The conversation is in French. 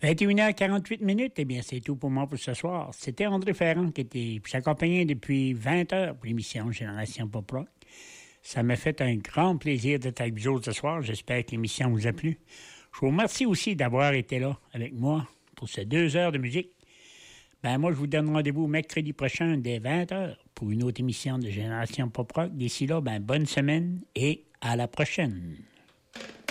21h48, eh bien, c'est tout pour moi pour ce soir. C'était André Ferrand qui était s'accompagnait depuis 20 heures pour l'émission Génération Pop Rock. Ça m'a fait un grand plaisir d'être avec vous autres ce soir. J'espère que l'émission vous a plu. Je vous remercie aussi d'avoir été là avec moi pour ces 2 heures de musique. Ben, moi, je vous donne rendez-vous mercredi prochain dès 20 heures pour une autre émission de Génération Pop Rock. D'ici là, ben, bonne semaine et à la prochaine.